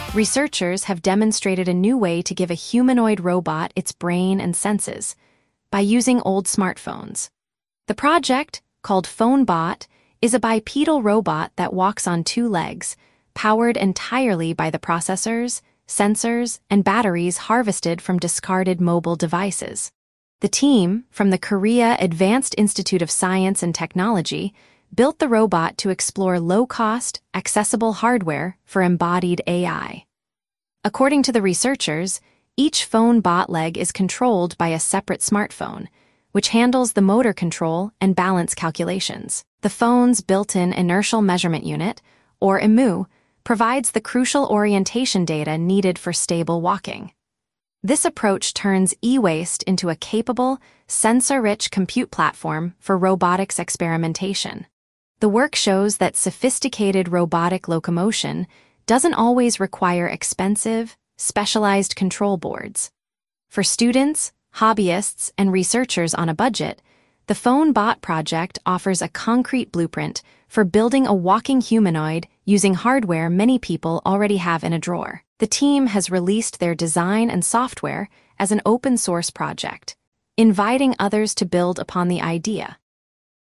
Researchers have demonstrated a new way to give a humanoid robot its brain and senses by using old smartphones. The project, called PhoneBot, is a bipedal robot that walks on two legs, powered entirely by the processors, sensors, and batteries harvested from discarded mobile devices. The team, from the Korea Advanced Institute of Science and Technology, built the robot to explore low-cost, accessible hardware for embodied AI. According to the researchers, each PhoneBot leg is controlled by a separate smartphone, which handles the motor control and balance calculations. The phone's built-in inertial measurement unit, or IMU, provides the crucial orientation data needed for stable walking. This approach turns e-waste into a capable, sensor-rich compute platform for robotics experimentation. The work shows that sophisticated robotic locomotion doesn't always require expensive, specialized control boards. For students, hobbyists, and researchers on a budget, the PhoneBot project offers a concrete blueprint for building a walking humanoid using hardware many people already have in a drawer. The team has released their design and software as an open-source project, inviting others to build upon the idea.